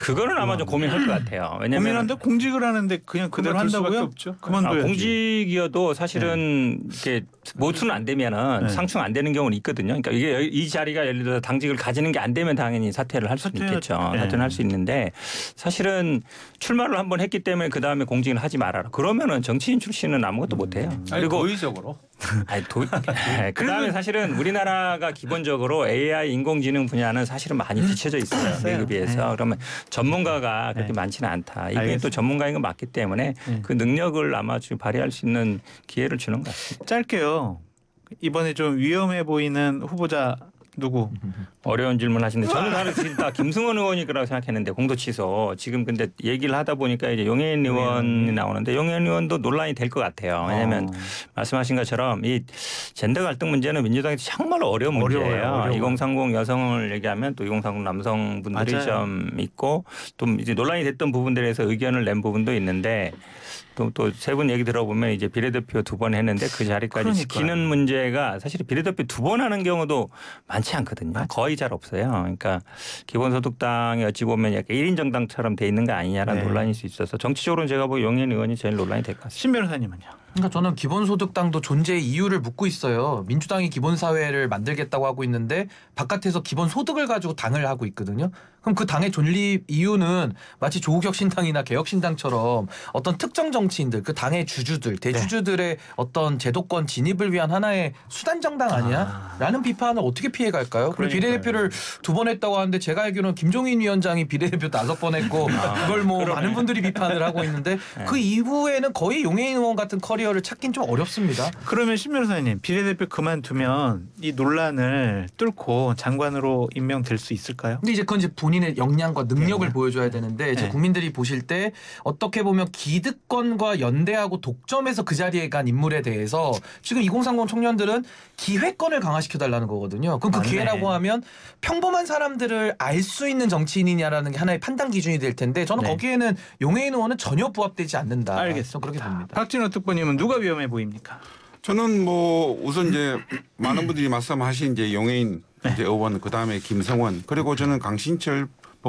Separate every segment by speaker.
Speaker 1: 그거는 아마 좀 고민할 것 같아요. 왜냐면
Speaker 2: 고민한데 공직을 하는데 그냥 그대로 한다고요? 그만둬야지.
Speaker 1: 공직이어도 사실은 이렇게 모수는 안 되면은 상충 안 되는 경우는 있거든요. 그러니까 이게 이 자리가 예를 들어서 당직을 가지는 게 안 되면 당연히 사퇴를 할 수는 있겠죠. 사퇴는 할 수 있는데 사실은 출마를 한번 했기 때문에 그 다음에 공직을 하지 말아라. 그러면은 정치인 출신은 아무것도 못 해요.
Speaker 3: 그리고 고의적으로.
Speaker 1: 그다음에 사실은 우리나라가 기본적으로 AI 인공지능 분야는 사실은 많이 뒤쳐져 있어요. 미국에 비해서. 그러면 전문가가 그렇게 많지는 않다. 이게 또 전문가인 건 맞기 때문에 그 능력을 아마 지금 발휘할 수 있는 기회를 주는 것 같습니다.
Speaker 2: 짧게요. 이번에 좀 위험해 보이는 후보자 누구?
Speaker 1: 어려운 질문 하시는데 저는 사실 다 김승원 의원이 거라고 생각했는데 공도 취소. 지금 근데 얘기를 하다 보니까 이제 용해인 의원이 나오는데 용해인 의원도 논란이 될 것 같아요. 왜냐하면 말씀하신 것처럼 이 젠더 갈등 문제는 민주당이 정말 어려운 문제예요. 2030 여성을 얘기하면 또 2030 남성분들이 좀 있고 또 이제 논란이 됐던 부분들에서 의견을 낸 부분도 있는데 또 세 분 얘기 들어보면 이제 비례대표 2번 했는데 그 자리까지 지키는 문제가 사실 비례대표 2번 하는 경우도 많지 않거든요. 거의 잘 없어요. 그러니까 기본소득당이 어찌 보면 약간 1인 정당처럼 돼 있는 거 아니냐라는 논란일 수 있어서 정치적으로는 제가 보기에 용해인 의원이 제일 논란이 될 것 같습니다.
Speaker 2: 신 변호사님은요?
Speaker 4: 그러니까 저는 기본소득당도 존재의 이유를 묻고 있어요. 민주당이 기본사회를 만들겠다고 하고 있는데 바깥에서 기본소득을 가지고 당을 하고 있거든요. 그럼 그 당의 존립 이유는 마치 조국혁신당이나 개혁신당처럼 어떤 특정 정치인들, 그 당의 주주들, 대주주들의 어떤 제도권 진입을 위한 하나의 수단 정당 아니야? 라는 비판을 어떻게 피해갈까요? 그리고 비례대표를 2번 했다고 하는데 제가 알기로는 김종인 위원장이 비례대표 5번 했고 그걸 뭐 많은 분들이 비판을 하고 있는데 그 이후에는 거의 용해인 의원 같은 커리어를 찾긴 좀 어렵습니다.
Speaker 2: 그러면 신 변호사님 비례대표 그만두면 이 논란을 뚫고 장관으로 임명될 수 있을까요?
Speaker 4: 근데 이제 그건 이제 본인의 역량과 능력을 보여줘야 되는데 이제 국민들이 보실 때 어떻게 보면 기득권과 연대하고 독점해서 그 자리에 간 인물에 대해서 지금 2030 청년들은 기회권을 강화시켜달라는 거거든요. 그럼 그 기회라고 하면 평범한 사람들을 알 수 있는 정치인이냐라는 게 하나의 판단 기준이 될 텐데 저는 거기에는 용해인 의원은 전혀 부합되지 않는다.
Speaker 2: 알겠습니다.
Speaker 4: 그렇게 봅니다.
Speaker 2: 박진호 특보님은 누가 위험해 보입니까?
Speaker 5: 저는 뭐 우선 이제 많은 분들이 말씀하신 이제 용해인 이제 의원 그다음에 김성원 그리고 저는 강신철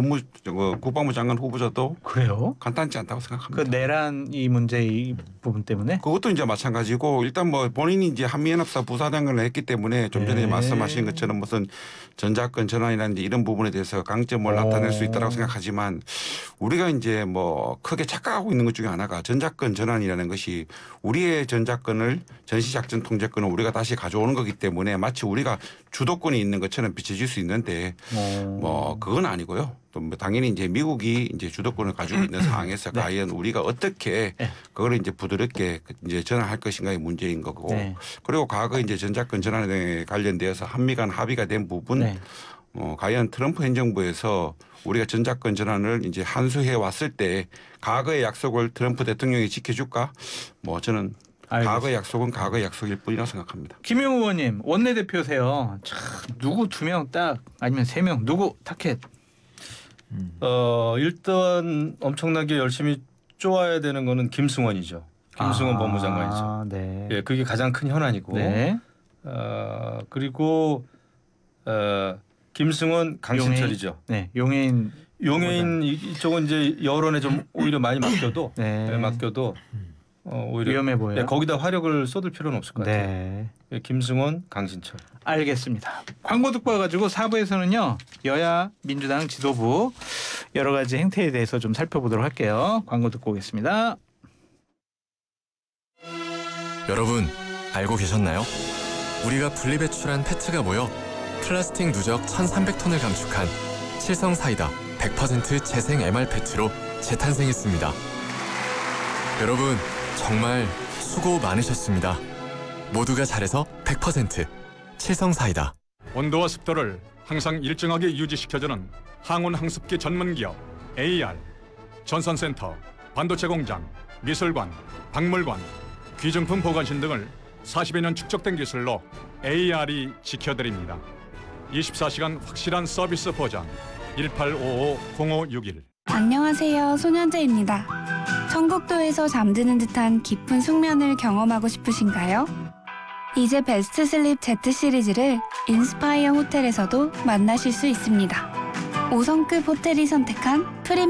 Speaker 5: 국방부 장관 후보자도
Speaker 2: 그래요?
Speaker 5: 간단치 않다고 생각합니다.
Speaker 2: 그 내란 이 문제 이 부분 때문에?
Speaker 5: 그것도 이제 마찬가지고 일단 뭐 본인이 이제 한미연합사 부사장관을 했기 때문에 좀 전에 말씀하신 것처럼 무슨 전작권 전환이라든지 이런 부분에 대해서 강점을 나타낼 수 있다고 생각하지만 우리가 이제 뭐 크게 착각하고 있는 것 중에 하나가 전작권 전환이라는 것이 우리의 전작권을 전시작전 통제권을 우리가 다시 가져오는 거기 때문에 마치 우리가 주도권이 있는 것처럼 비춰질 수 있는데 뭐 그건 아니고요. 또 당연히 이제 미국이 이제 주도권을 가지고 있는 상황에서 과연 우리가 어떻게 그걸 이제 부드럽게 이제 전환할 것인가의 문제인 거고 그리고 과거 이제 전작권 전환에 관련되어서 한미 간 합의가 된 부분 과연 트럼프 행정부에서 우리가 전작권 전환을 이제 한수해 왔을 때 과거의 약속을 트럼프 대통령이 지켜줄까? 뭐 저는 과거의 약속은 과거의 약속일 뿐이라고 생각합니다.
Speaker 2: 김용 의원님 원내대표세요. 참 누구 2명 딱 아니면 3명 누구 타켓?
Speaker 3: 일단 엄청나게 열심히 쪼아야 되는 거는 김승원이죠. 김승원 법무장관이죠.
Speaker 2: 네.
Speaker 3: 예, 그게 가장 큰 현안이고. 그리고 김승원, 강신철이죠.
Speaker 2: 네, 용해인
Speaker 3: 이쪽은 이제 여론에 좀 오히려 많이 맡겨도 맡겨도 오히려
Speaker 2: 위험해 보여요.
Speaker 3: 네, 거기다 화력을 쏟을 필요는 없을 것 같아요. 네, 김승원, 강신철.
Speaker 2: 알겠습니다. 광고 듣고 와가지고 4부에서는요. 여야 민주당 지도부 여러 가지 행태에 대해서 좀 살펴보도록 할게요. 광고 듣고 오겠습니다.
Speaker 6: 여러분 알고 계셨나요? 우리가 분리배출한 페트가 모여 플라스틱 누적 1,300톤을 감축한 칠성사이다 100% 재생 MR 페트로 재탄생했습니다. 여러분 정말 수고 많으셨습니다. 모두가 잘해서 100% 칠성사이다.
Speaker 7: 온도와 습도를 항상 일정하게 유지시켜주는 항온 항습기 전문기업 AR, 전선센터, 반도체 공장, 미술관, 박물관, 귀중품 보관실 등을 40여 년 축적된 기술로 AR이 지켜드립니다. 24시간 확실한 서비스 보장 1855-0561.
Speaker 8: 안녕하세요. 손현재입니다. 청국도에서 잠드는 듯한 깊은 숙면을 경험하고 싶으신가요? 이제 베스트 슬립 Z 시리즈를 인스파이어 호텔에서도 만나실 수 있습니다. 5성급 호텔이 선택한 프리미엄